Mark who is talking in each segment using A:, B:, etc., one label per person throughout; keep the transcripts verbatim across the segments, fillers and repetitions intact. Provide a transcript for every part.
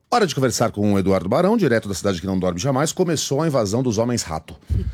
A: Hora de conversar com o Eduardo Barão, direto da cidade que não dorme jamais. Começou a invasão dos homens-rato.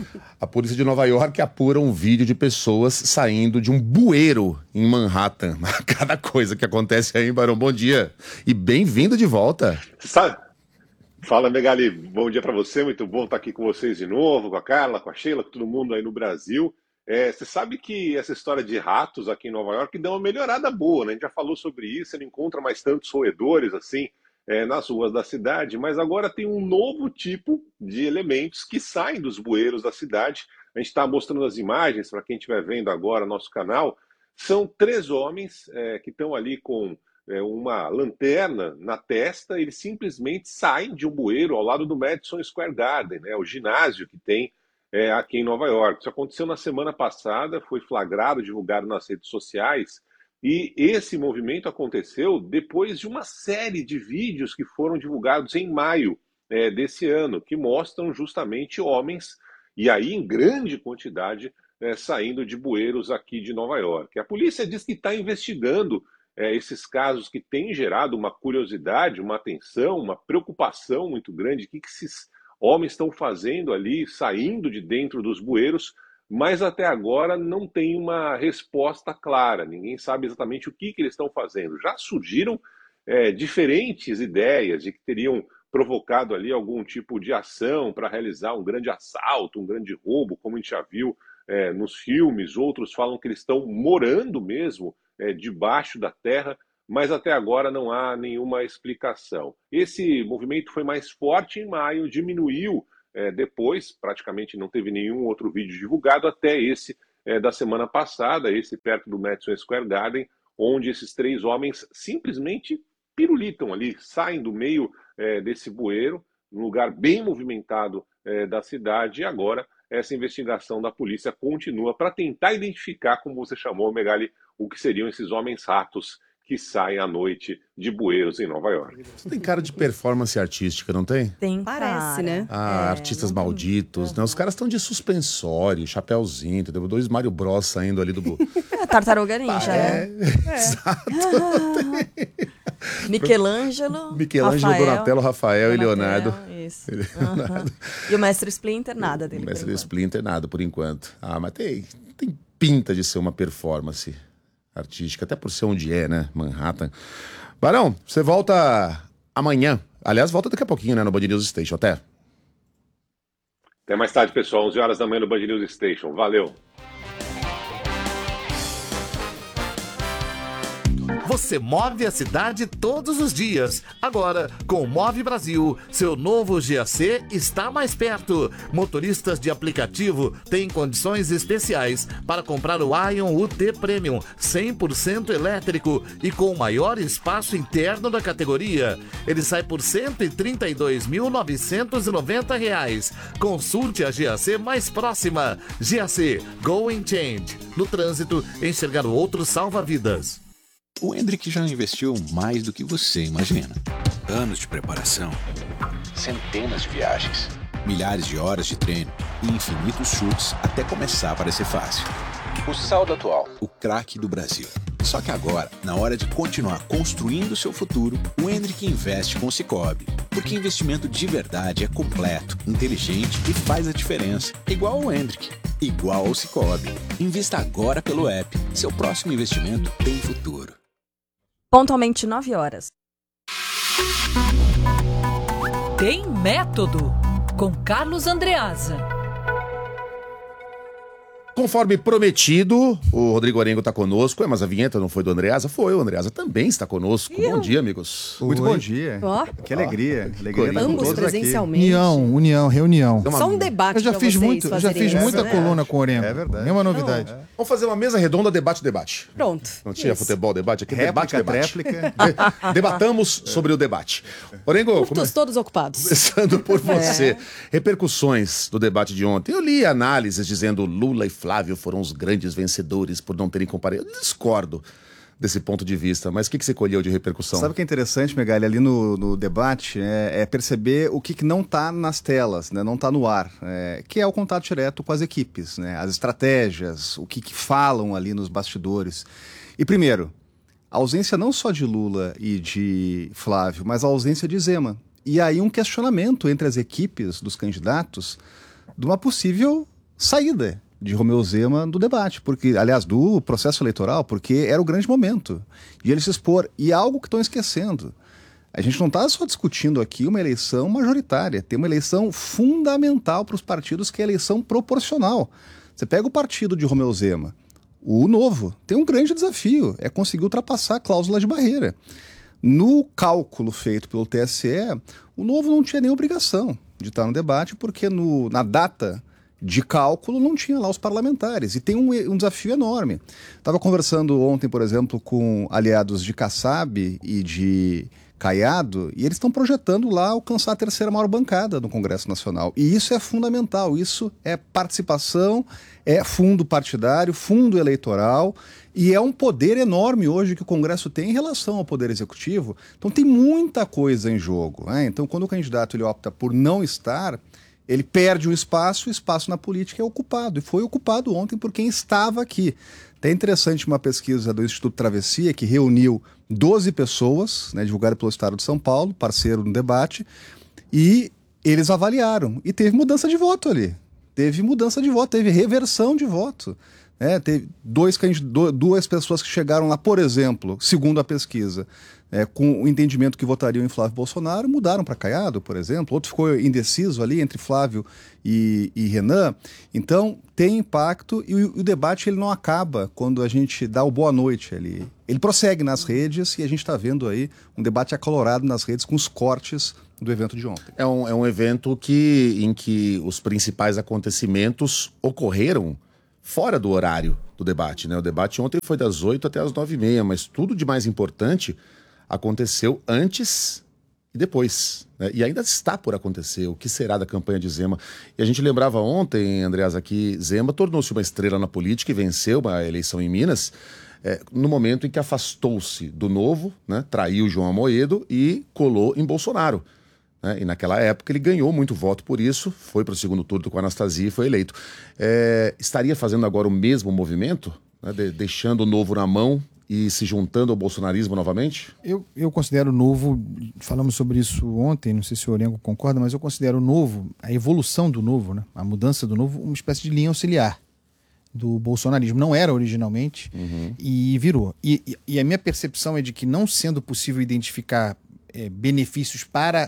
A: A polícia de Nova York apura um vídeo de pessoas saindo de um bueiro em Manhattan. Cada coisa que acontece aí, Barão. Bom dia e bem-vindo de volta.
B: Sabe? Fala, Megali. Bom dia para você. Muito bom estar aqui com vocês de novo, com a Carla, com a Sheila, com todo mundo aí no Brasil. É, você sabe que essa história de ratos aqui em Nova York deu uma melhorada boa, né? A gente já falou sobre isso, você não encontra mais tantos roedores assim é, nas ruas da cidade, mas agora tem um novo tipo de elementos que saem dos bueiros da cidade. A gente está mostrando as imagens para quem estiver vendo agora nosso canal. São três homens é, que estão ali com é, uma lanterna na testa. Eles simplesmente saem de um bueiro ao lado do Madison Square Garden, né? O ginásio que tem é, aqui em Nova York. Isso aconteceu na semana passada, foi flagrado, divulgado nas redes sociais. E esse movimento aconteceu depois de uma série de vídeos que foram divulgados em maio é, desse ano, que mostram justamente homens, e aí em grande quantidade, é, saindo de bueiros aqui de Nova York. A polícia diz que está investigando é, esses casos que têm gerado uma curiosidade, uma atenção, uma preocupação muito grande. O que, que esses homens estão fazendo ali, saindo de dentro dos bueiros? Mas até agora não tem uma resposta clara, ninguém sabe exatamente o que, que eles estão fazendo. Já surgiram é, diferentes ideias de que teriam provocado ali algum tipo de ação para realizar um grande assalto, um grande roubo, como a gente já viu é, nos filmes. Outros falam que eles estão morando mesmo é, debaixo da terra, mas até agora não há nenhuma explicação. Esse movimento foi mais forte em maio, diminuiu É, depois, praticamente não teve nenhum outro vídeo divulgado, até esse é, da semana passada, esse perto do Madison Square Garden, onde esses três homens simplesmente pirulitam ali, saem do meio é, desse bueiro, num lugar bem movimentado é, da cidade, e agora essa investigação da polícia continua para tentar identificar, como você chamou, Megali, o que seriam esses homens-ratos que saem à noite de bueiros em Nova York.
A: Você tem cara de performance artística, não tem?
C: Tem,
D: Parece,
C: cara.
D: né?
A: Ah,
C: É,
A: artistas
C: não-
A: malditos, né? Os caras estão de suspensório, chapéuzinho, entendeu? Dois Mario Bros saindo ali do... bu-
C: É Tartaruga Ninja,
A: É,
C: né?
A: exato.
C: Michelangelo,
A: Michelangelo,
C: Rafael,
A: Donatello, Rafael e
C: Donatello,
A: Leonardo.
C: Isso.
A: Leonardo.
C: Aham. E o Mestre Splinter, nada dele.
A: O
C: por
A: mestre
C: enquanto.
A: Splinter, nada, por enquanto. Ah, mas tem, tem pinta de ser uma performance artística, até por ser onde é, né? Manhattan. Barão, você volta amanhã. Aliás, volta daqui a pouquinho, né? No Band News Station. Até.
B: Até mais tarde, pessoal. onze horas da manhã no Band News Station. Valeu!
E: Você move a cidade todos os dias. Agora, com o Move Brasil, seu novo G A C está mais perto. Motoristas de aplicativo têm condições especiais para comprar o Ion U T Premium cem por cento elétrico e com o maior espaço interno da categoria. Ele sai por cento e trinta e dois mil novecentos e noventa reais. Consulte a G A C mais próxima. G A C Go and Change. No trânsito, enxergar o outro salva vidas.
F: O Hendrick já investiu mais do que você imagina. Anos de preparação, centenas de viagens, milhares de horas de treino e infinitos chutes até começar a parecer fácil. O saldo atual, o craque do Brasil. Só que agora, na hora de continuar construindo seu futuro, o Hendrick investe com o Sicoob. Porque investimento de verdade é completo, inteligente e faz a diferença. Igual ao Hendrick, igual ao Sicoob. Invista agora pelo app. Seu próximo investimento tem futuro.
C: Pontualmente nove horas.
G: Tem Método, com Carlos Andreasa.
A: Conforme prometido, o Rodrigo Arengo está conosco. É, mas a vinheta não foi do Andreasa? Foi, o Andreasa também está conosco. Bom dia, amigos.
H: Muito bom dia.
D: Ó.
H: Que alegria. Alegria estar com
D: Ambos
H: todos aqui.
D: presencialmente.
H: União, união, reunião.
D: Só um debate
H: Eu já
D: pra
H: fiz,
D: vocês
H: muito, já
D: fazerem
H: fiz
D: isso,
H: muita
D: né?
H: coluna com o Orengo. É verdade. Nenhuma novidade.
D: Não,
A: Vamos fazer uma mesa redonda, debate, debate.
D: Pronto.
A: Não tinha
D: Isso.
A: futebol, debate? Aqui debate,
H: Réplica,
A: debate.
H: tréplica.
A: De- Debatamos sobre o debate. Orengo, come-
D: Curtos todos ocupados.
A: começando por você. Repercussões do debate de ontem. Eu li análises dizendo Lula e Flávio foram os grandes vencedores por não terem comparecido. Eu discordo desse ponto de vista, mas o que, que você colheu de repercussão?
H: Sabe o que é interessante, Megali, ali no, no debate, é, é perceber o que, que não está nas telas, né, não está no ar, é, que é o contato direto com as equipes, né, as estratégias, o que, que falam ali nos bastidores. E primeiro, a ausência não só de Lula e de Flávio, mas a ausência de Zema. E aí um questionamento entre as equipes dos candidatos de uma possível saída de Romeu Zema do debate, porque, aliás, do processo eleitoral, porque era o grande momento de ele se expor. E algo que estão esquecendo. A gente não está só discutindo aqui uma eleição majoritária, tem uma eleição fundamental para os partidos, que é a eleição proporcional. Você pega o partido de Romeu Zema, o Novo, tem um grande desafio, é conseguir ultrapassar a cláusula de barreira. No cálculo feito pelo T S E, o Novo não tinha nem obrigação de estar no debate, porque no, na data de cálculo não tinha lá os parlamentares. E tem um, um desafio enorme. Estava conversando ontem, por exemplo, com aliados de Kassab e de Caiado, e eles estão projetando lá alcançar a terceira maior bancada no Congresso Nacional. E isso é fundamental, isso é participação, é fundo partidário, fundo eleitoral, e é um poder enorme hoje que o Congresso tem em relação ao Poder Executivo. Então tem muita coisa em jogo, né? Então quando o candidato ele opta por não estar, ele perde um espaço, o espaço na política é ocupado, e foi ocupado ontem por quem estava aqui. É interessante uma pesquisa do Instituto Travessia, que reuniu doze pessoas, né, divulgada pelo Estado de São Paulo, parceiro no debate, e eles avaliaram. E teve mudança de voto ali. Teve mudança de voto, teve reversão de voto. É, teve dois, duas pessoas que chegaram lá, por exemplo, segundo a pesquisa, é, com o entendimento que votariam em Flávio Bolsonaro, mudaram para Caiado, por exemplo. Outro ficou indeciso ali entre Flávio e, e Renan. Então, tem impacto, e o, o debate ele não acaba quando a gente dá o boa noite ali. Ele prossegue nas redes, e a gente está vendo aí um debate acalorado nas redes com os cortes do evento de ontem.
A: É um, é um evento que, em que os principais acontecimentos ocorreram fora do horário do debate, né? O debate ontem foi das oito até as nove e meia, mas tudo de mais importante aconteceu antes e depois, né? E ainda está por acontecer. O que será da campanha de Zema? E a gente lembrava ontem, Andreasa, que Zema tornou-se uma estrela na política e venceu uma eleição em Minas, é, no momento em que afastou-se do Novo, né? Traiu João Amoedo e colou em Bolsonaro. Né? E naquela época ele ganhou muito voto por isso, foi para o segundo turno com a Anastasia e foi eleito. É, estaria fazendo agora o mesmo movimento, né? De, deixando o Novo na mão e se juntando ao bolsonarismo novamente?
D: Eu, eu considero o Novo, falamos sobre isso ontem, não sei se o Orengo concorda, mas eu considero o Novo, a evolução do Novo, né? A mudança do Novo, uma espécie de linha auxiliar do bolsonarismo. Não era originalmente, uhum. e virou. E, e, e a minha percepção é de que, não sendo possível identificar é, benefícios para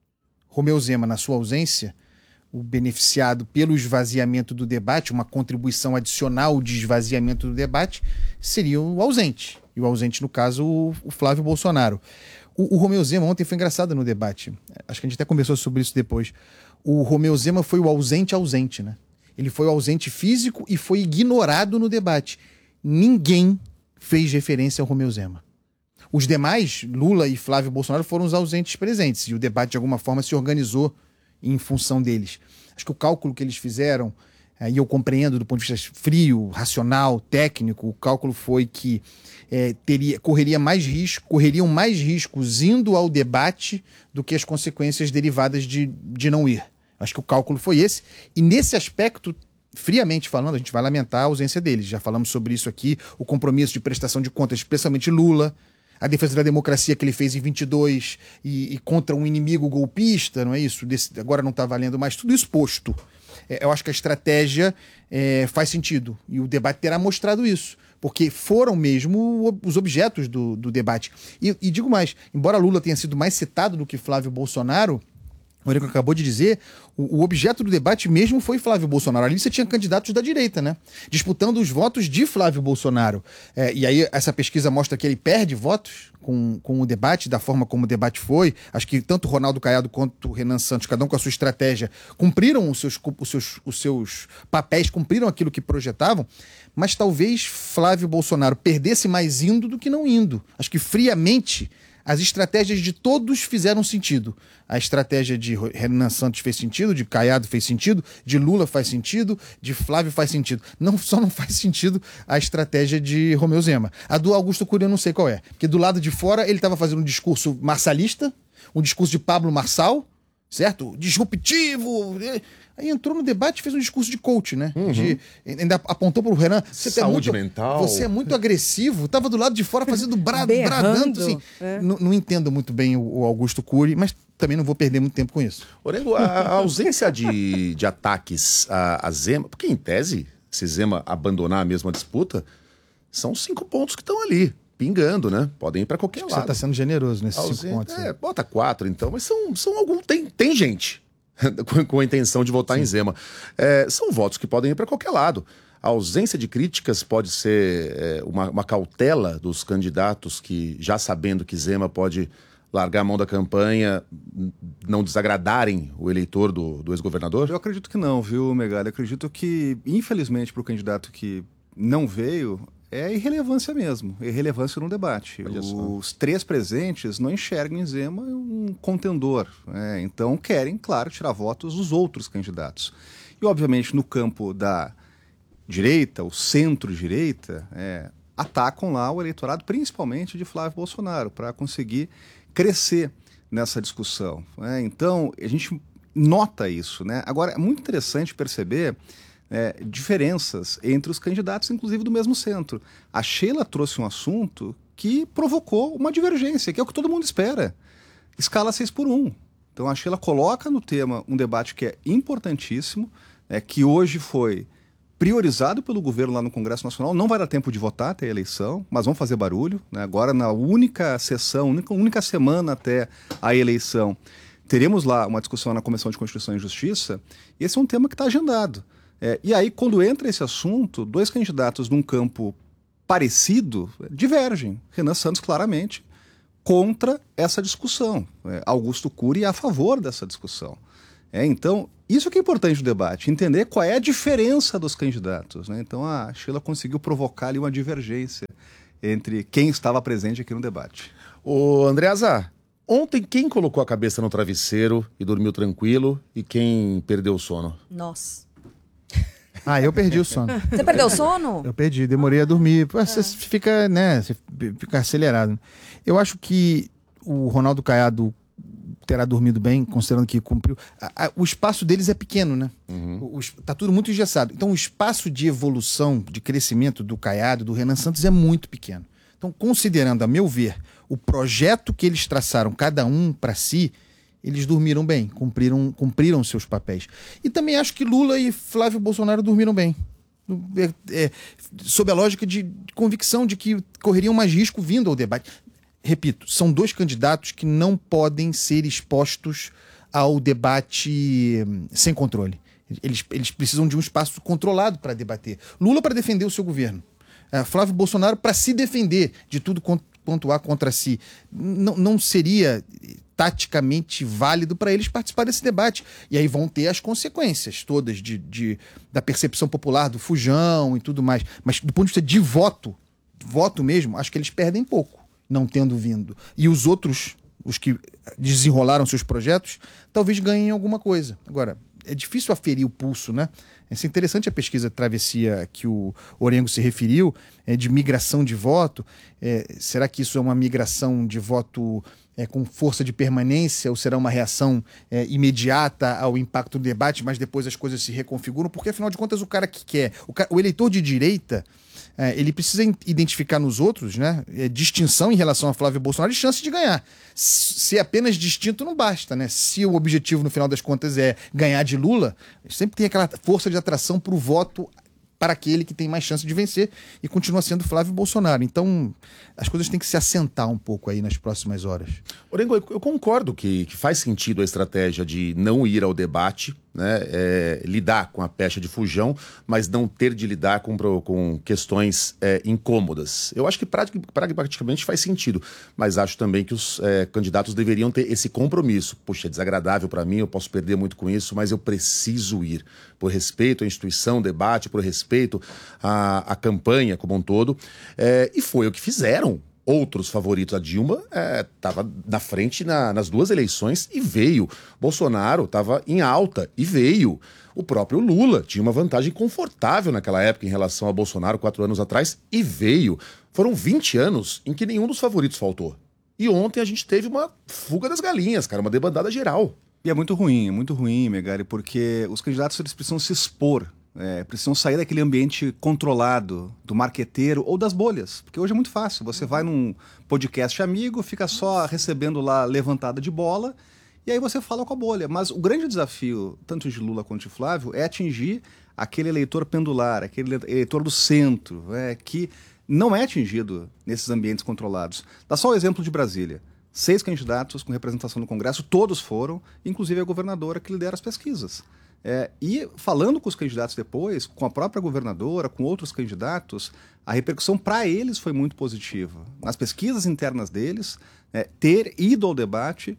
D: Romeu Zema na sua ausência, o beneficiado pelo esvaziamento do debate, uma contribuição adicional de esvaziamento do debate, seria o ausente. E o ausente, no caso, o, o Flávio Bolsonaro. O, o Romeu Zema ontem foi engraçado no debate. Acho que a gente até conversou sobre isso depois. O Romeu Zema foi o ausente ausente, né? Ele foi o ausente físico e foi ignorado no debate. Ninguém fez referência ao Romeu Zema. Os demais, Lula e Flávio Bolsonaro, foram os ausentes presentes. E o debate, de alguma forma, se organizou em função deles. Acho que o cálculo que eles fizeram, e eu compreendo do ponto de vista frio, racional, técnico, o cálculo foi que é, teria, correria mais risco, correriam mais riscos indo ao debate do que as consequências derivadas de, de não ir. Acho que o cálculo foi esse. E nesse aspecto, friamente falando, a gente vai lamentar a ausência deles. Já falamos sobre isso aqui, o compromisso de prestação de contas, especialmente Lula, a defesa da democracia que ele fez em vinte e dois e, e contra um inimigo golpista, não é isso? Desse, agora não está valendo mais. Tudo isso posto. É, eu acho que a estratégia é, faz sentido. E o debate terá mostrado isso. Porque foram mesmo os objetos do, do debate. E, e digo mais, embora Lula tenha sido mais citado do que Flávio Bolsonaro, o Eurico acabou de dizer, o, o objeto do debate mesmo foi Flávio Bolsonaro. Ali você tinha candidatos da direita, né? Disputando os votos de Flávio Bolsonaro. É, e aí essa pesquisa mostra que ele perde votos com, com o debate, da forma como o debate foi. Acho que tanto o Ronaldo Caiado quanto o Renan Santos, cada um com a sua estratégia, cumpriram os seus, os seus, os seus papéis, cumpriram aquilo que projetavam, mas talvez Flávio Bolsonaro perdesse mais indo do que não indo. Acho que friamente as estratégias de todos fizeram sentido. A estratégia de Renan Santos fez sentido, de Caiado fez sentido, de Lula faz sentido, de Flávio faz sentido. Não, só não faz sentido a estratégia de Romeu Zema. A do Augusto Cury eu não sei qual é. Porque do lado de fora ele estava fazendo um discurso marçalista, um discurso de Pablo Marçal, certo? Disruptivo. Aí entrou no debate e fez um discurso de coach, né?
A: Uhum.
D: De, ainda apontou pro Renan. Você
A: Saúde
D: é muito,
A: mental.
D: Você é muito agressivo. Tava do lado de fora fazendo bra,
C: Berrando,
D: bradando. Assim.
C: é.
D: Não, não entendo muito bem o, o Augusto Cury, mas também não vou perder muito tempo com isso.
A: Orengo, a, a ausência de, de ataques a, a Zema, porque em tese, se Zema abandonar a mesma disputa, são cinco pontos que estão ali, pingando, né? Podem ir para qualquer
D: Você
A: lado.
D: tá sendo generoso nesses
A: Ausen-
D: cinco pontos.
A: É,
D: aí.
A: bota quatro então, mas são, são alguns. Tem, tem gente com, com a intenção de votar em Zema. É, são votos que podem ir para qualquer lado. A ausência de críticas pode ser é, uma, uma cautela dos candidatos que, já sabendo que Zema pode largar a mão da campanha, não desagradarem o eleitor do, do ex-governador?
H: Eu acredito que não, viu, Megali? Eu acredito que, infelizmente, para o candidato que não veio, é a irrelevância mesmo, irrelevância no debate.
A: Olha só.
H: Os três presentes não enxergam em Zema um contendor, né? Então querem, claro, tirar votos dos outros candidatos. E, obviamente, no campo da direita, o centro-direita, é, atacam lá o eleitorado, principalmente de Flávio Bolsonaro, para conseguir crescer nessa discussão, né? Então, a gente nota isso, né? Agora, é muito interessante perceber é, diferenças entre os candidatos, inclusive do mesmo centro. A Sheila trouxe um assunto que provocou uma divergência, que é o que todo mundo espera. Escala seis por um. Então, a Sheila coloca no tema um debate que é importantíssimo, é, que hoje foi priorizado pelo governo lá no Congresso Nacional. Não vai dar tempo de votar até a eleição, mas vão fazer barulho, né? Agora, na única sessão, única, única semana até a eleição, teremos lá uma discussão na Comissão de Constituição e Justiça. E esse é um tema que está agendado. É, e aí, quando entra esse assunto, dois candidatos num campo parecido divergem. Renan Santos, claramente, contra essa discussão. É, Augusto Cury é a favor dessa discussão. É, então, isso que é importante no debate, entender qual é a diferença dos candidatos, né? Então, a Sheila conseguiu provocar ali uma divergência entre quem estava presente aqui no debate.
A: Ô, Andreasa, ontem quem colocou a cabeça no travesseiro e dormiu tranquilo e quem perdeu o sono?
C: Nossa.
D: Ah, eu perdi o sono.
C: Você perdeu o sono?
D: Eu perdi, demorei a dormir. Você fica, né, você fica acelerado. Eu acho que o Ronaldo Caiado terá dormido bem, considerando que cumpriu. A, a, o espaço deles é pequeno, né?
A: Uhum.
D: O, o, tá tudo muito engessado. Então, o espaço de evolução, de crescimento do Caiado, do Renan Santos, é muito pequeno. Então, considerando, a meu ver, o projeto que eles traçaram, cada um para si, eles dormiram bem, cumpriram, cumpriram seus papéis. E também acho que Lula e Flávio Bolsonaro dormiram bem. É, é, sob a lógica de, de convicção de que correriam mais risco vindo ao debate. Repito, são dois candidatos que não podem ser expostos ao debate hum, sem controle. Eles, eles precisam de um espaço controlado para debater. Lula para defender o seu governo. Uh, Flávio Bolsonaro para se defender de tudo quanto há contra si. Não, não seria taticamente válido para eles participar desse debate. E aí vão ter as consequências todas de, de, da percepção popular, do fujão e tudo mais. Mas do ponto de vista de voto, voto mesmo, acho que eles perdem pouco, não tendo vindo. E os outros, os que desenrolaram seus projetos, talvez ganhem alguma coisa. Agora, é difícil aferir o pulso, né? É interessante a pesquisa Travessia que o Orengo se referiu, é, de migração de voto. É, será que isso é uma migração de voto é, com força de permanência ou será uma reação é, imediata ao impacto do debate, mas depois as coisas se reconfiguram? Porque, afinal de contas, o cara que quer... O, cara, o eleitor de direita... É, ele precisa identificar nos outros, né, é, distinção em relação a Flávio Bolsonaro e chance de ganhar. Ser apenas distinto não basta, né? Se o objetivo, no final das contas, é ganhar de Lula, sempre tem aquela força de atração para o voto para aquele que tem mais chance de vencer e continua sendo Flávio Bolsonaro. Então, as coisas têm que se assentar um pouco aí nas próximas horas.
A: Orengo, eu concordo que, que faz sentido a estratégia de não ir ao debate, né, é, lidar com a pecha de fujão, mas não ter de lidar com, com questões é, incômodas. Eu acho que praticamente faz sentido, mas acho também que os é, candidatos deveriam ter esse compromisso. Poxa, é desagradável para mim, eu posso perder muito com isso, mas eu preciso ir, por respeito à instituição, ao debate, por respeito à, à campanha como um todo, é, e foi o que fizeram. Outros favoritos, a Dilma estava é, na frente na, nas duas eleições e veio. Bolsonaro estava em alta e veio. O próprio Lula tinha uma vantagem confortável naquela época em relação a Bolsonaro, quatro anos atrás, e veio. Foram vinte anos em que nenhum dos favoritos faltou. E ontem a gente teve uma fuga das galinhas, cara, uma debandada geral.
H: E é muito ruim, é muito ruim, Megali, porque os candidatos eles precisam se expor, é, precisam sair daquele ambiente controlado do marqueteiro ou das bolhas, porque hoje é muito fácil, você vai num podcast amigo, fica só recebendo lá levantada de bola, e aí você fala com a bolha. Mas o grande desafio, tanto de Lula quanto de Flávio, é atingir aquele eleitor pendular, aquele eleitor do centro, é, que não é atingido nesses ambientes controlados. Dá só o exemplo de Brasília. Seis candidatos com representação no Congresso, todos foram, inclusive a governadora que lidera as pesquisas. É, e falando com os candidatos depois, com a própria governadora, com outros candidatos, a repercussão para eles foi muito positiva. Nas pesquisas internas deles, é, ter ido ao debate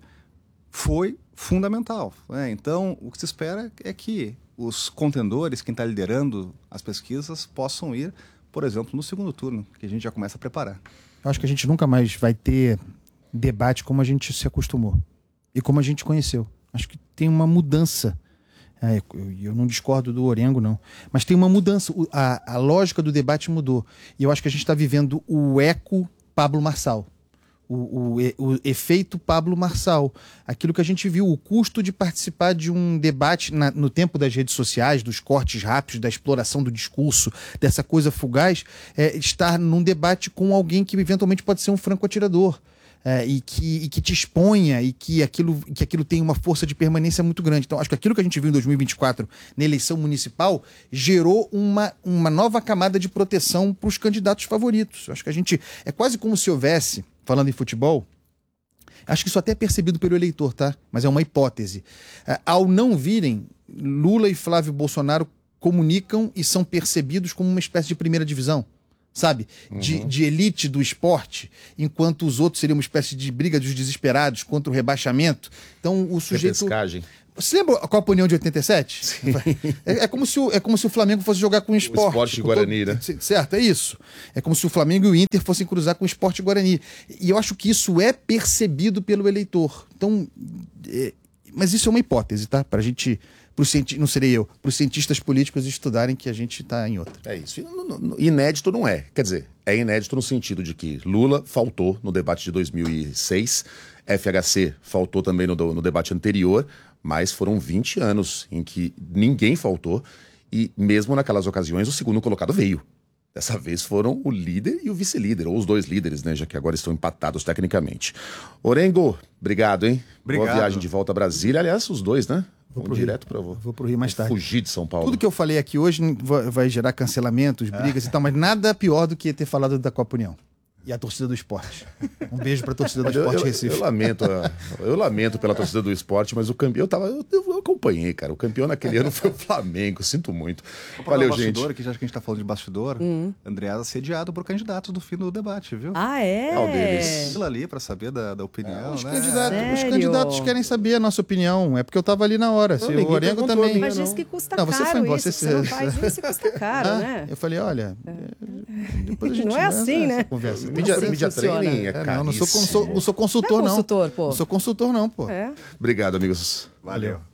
H: foi fundamental. É, então, o que se espera é que os contendores, quem está liderando as pesquisas, possam ir, por exemplo, no segundo turno, que a gente já começa a preparar.
D: Eu acho que a gente nunca mais vai ter debate como a gente se acostumou e como a gente conheceu. Acho que tem uma mudança. É, eu, eu não discordo do Orengo, não. Mas tem uma mudança. O, a, a lógica do debate mudou. E eu acho que a gente está vivendo o eco Pablo Marçal. O, o, o efeito Pablo Marçal. Aquilo que a gente viu, o custo de participar de um debate na, no tempo das redes sociais, dos cortes rápidos, da exploração do discurso, dessa coisa fugaz, é estar num debate com alguém que eventualmente pode ser um franco-atirador. É, e, que, e que te exponha e que aquilo, que aquilo tem uma força de permanência muito grande. Então, acho que aquilo que a gente viu em dois mil e vinte e quatro, na eleição municipal, gerou uma, uma nova camada de proteção para os candidatos favoritos. Acho que a gente... É quase como se houvesse, falando em futebol, acho que isso até é percebido pelo eleitor, tá? Mas é uma hipótese. É, ao não virem, Lula e Flávio Bolsonaro comunicam e são percebidos como uma espécie de primeira divisão. Sabe? Uhum. De, de elite do esporte, enquanto os outros seriam uma espécie de briga dos desesperados contra o rebaixamento. Então o sujeito...
A: Repescagem.
D: Você lembra a Copa União de oitenta e sete?
A: Sim.
D: É, é, como se o, é como se o Flamengo fosse jogar com o esporte. O
A: esporte Guarani, né?
D: Certo, é isso. É como se o Flamengo e o Inter fossem cruzar com o esporte Guarani. E eu acho que isso é percebido pelo eleitor. Então, é, mas isso é uma hipótese, tá? Pra gente... Pro cienti... Não serei eu, para os cientistas políticos estudarem que a gente está em outra.
A: É isso. Inédito não é. Quer dizer, é inédito no sentido de que Lula faltou no debate de dois mil e seis, F H C faltou também no, no debate anterior, mas foram vinte anos em que ninguém faltou e mesmo naquelas ocasiões o segundo colocado veio. Dessa vez foram o líder e o vice-líder, ou os dois líderes, né, já que agora estão empatados tecnicamente. Orengo, obrigado, hein?
H: Obrigado.
A: Boa viagem de volta a Brasília. Aliás, os dois, né?
D: Vou
A: Vamos direto para vou.
D: Vou pro Rio mais tarde.
A: Fugir de São Paulo.
D: Tudo que eu falei aqui hoje vai gerar cancelamentos, brigas é. e tal, mas nada pior do que ter falado da Copa União. E a torcida do esporte. Um beijo pra torcida do Esporte
A: eu,
D: Recife.
A: Eu, eu, lamento, eu lamento pela torcida do esporte, mas o campeão eu tava. Eu, eu acompanhei, cara. O campeão naquele ano foi o Flamengo. Sinto muito.
H: Valeu,
A: gente.
H: Bastidor, que já que a gente tá falando de bastidor, hum. Andreasa sediado por candidatos do fim do debate, viu?
C: Ah, é?
A: Qual deles?
H: Aquilo ali pra saber da, da opinião,
D: é, os,
H: né?
D: candidatos, os candidatos querem saber a nossa opinião. É porque eu tava ali na hora. Se o Orengo também.
C: Mas diz que custa
D: não, você
C: caro
D: foi,
C: isso.
D: Você,
C: você não faz isso, custa caro,
D: ah,
C: né?
D: Eu falei, olha... É. Depois a gente
C: não é assim, né?
A: Conversa. Mídia,
C: assim
A: mídia training é,
D: é
A: caríssimo.
D: não, não, sou, não, sou, não sou consultor,
C: não. É
D: não.
C: consultor, pô.
D: Não sou consultor, não, pô.
C: É.
A: Obrigado, amigos.
H: Valeu.